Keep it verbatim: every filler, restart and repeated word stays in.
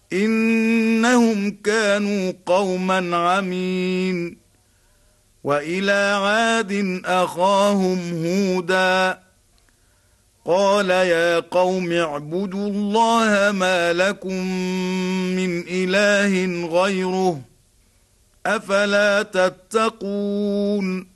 إنهم كانوا قوما عمين. وإلى عاد أخاهم هودا قال يا قوم اعبدوا الله ما لكم من إله غيره أفلا تتقون